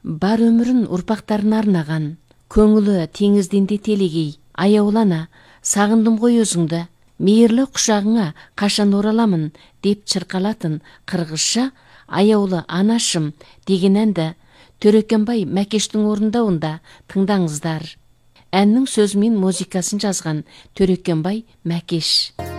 бар өмірін ұрпақтарына арнаған, көңілі теңізденде телегей, аяулана, сағындым ғой өзіңді, мейірлі құшағыңа қашан ораламын деп чырқалатын қырғызша аяулы анашым деген әнді Төрекенбай Мәкештің орындауында тыңдаңыздар. Әннің сөзі мен музыкасын жазған Төрекенбай Мәкеш.